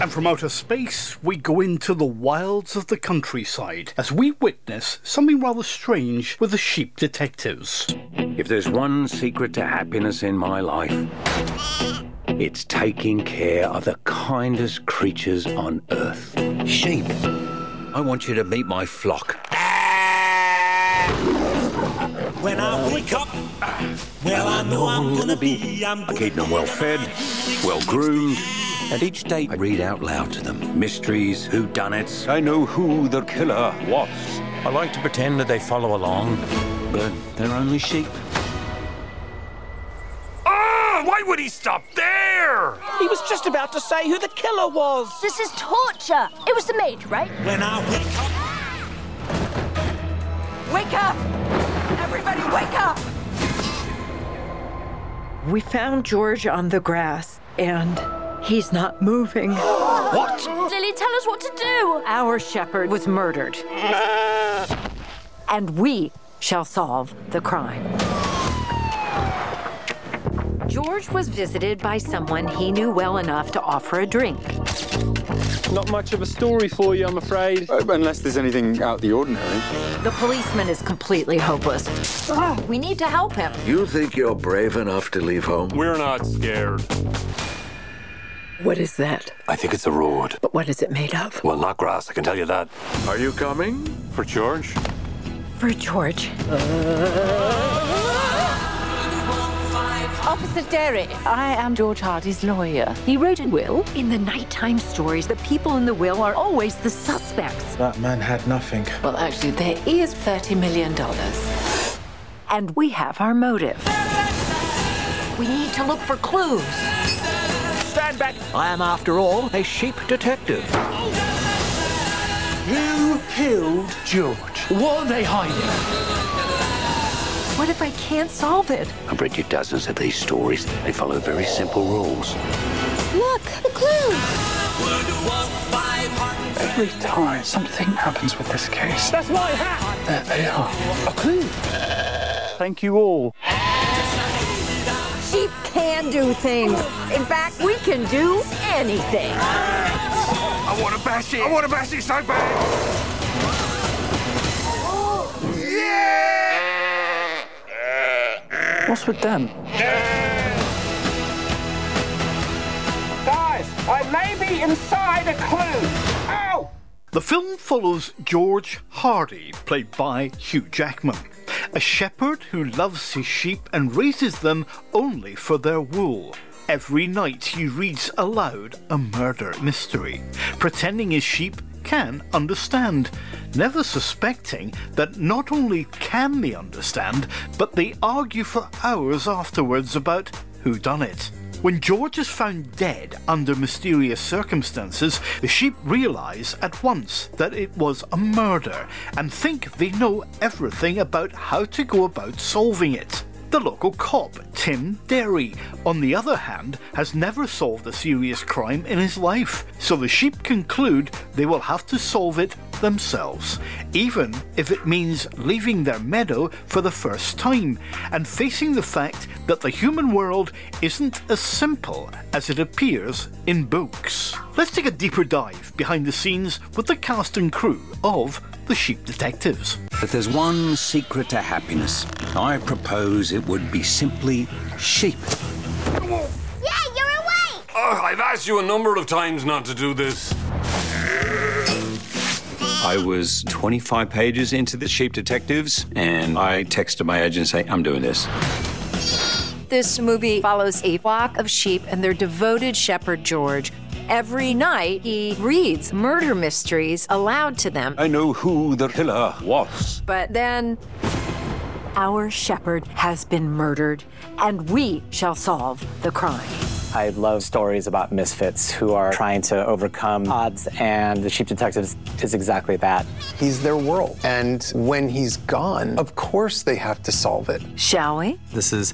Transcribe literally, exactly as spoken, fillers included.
And from outer space, we go into the wilds of the countryside as we witness something rather strange with the sheep detectives. If there's one secret to happiness in my life, it's taking care of the kindest creatures on earth. Sheep. I want you to meet my flock. When I wake up, well, I know I'm gonna be. I'm I keep them well fed, well groomed, and each day I read out loud to them mysteries, whodunits. I know who the killer was. I like to pretend that they follow along, but they're only sheep. Ah! Why would he stop there? He was just about to say who the killer was. This is torture. It was the maid, right? When I wake up. Wake up! Everybody wake up! We found George on the grass, and he's not moving. What? Lily, tell us what to do. Our shepherd was murdered. And we shall solve the crime. George was visited by someone he knew well enough to offer a drink. Not much of a story for you, I'm afraid. Uh, unless there's anything out of the ordinary. The policeman is completely hopeless. Oh, we need to help him. You think you're brave enough to leave home? We're not scared. What is that? I think it's a road. But what is it made of? Well, not grass, I can tell you that. Are you coming? For George? For George. Officer Derry, I am George Hardy's lawyer. He wrote a will. In the nighttime stories, the people in the will are always the suspects. That man had nothing. Well, actually, there is thirty million dollars. And we have our motive. We need to look for clues. Stand back. I am, after all, a sheep detective. You killed George. What are they hiding? What if I can't solve it? I've read you dozens of these stories. They follow very simple rules. Look, the clue. Every time something happens with this case, That's my hat. there they are. A clue. Thank you all. Sheep can do things. In fact, we can do anything. I want to bash it! I want to bash it so bad! What's with them? Guys, I may be inside a clue. Ow! The film follows George Hardy, played by Hugh Jackman, a shepherd who loves his sheep and raises them only for their wool. Every night he reads aloud a murder mystery, pretending his sheep can understand, never suspecting that not only can they understand, but they argue for hours afterwards about who done it. When George is found dead under mysterious circumstances, the sheep realise at once that it was a murder and think they know everything about how to go about solving it. The local cop, Tim Derry, on the other hand, has never solved a serious crime in his life, so the sheep conclude they will have to solve it themselves, even if it means leaving their meadow for the first time and facing the fact that the human world isn't as simple as it appears in books. Let's take a deeper dive behind the scenes with the cast and crew of The Sheep Detectives. If there's one secret to happiness, I propose it would be simply sheep. Yeah, you're awake. Oh, I've asked you a number of times not to do this. I was twenty-five pages into The Sheep Detectives, and I texted my agent saying, I'm doing this. This movie follows a flock of sheep and their devoted shepherd, George. Every night, he reads murder mysteries aloud to them. I know who the killer was. But then, our shepherd has been murdered, and we shall solve the crime. I love stories about misfits who are trying to overcome odds, and The Sheep Detectives is exactly that. He's their world, and when he's gone, of course they have to solve it. Shall we? This is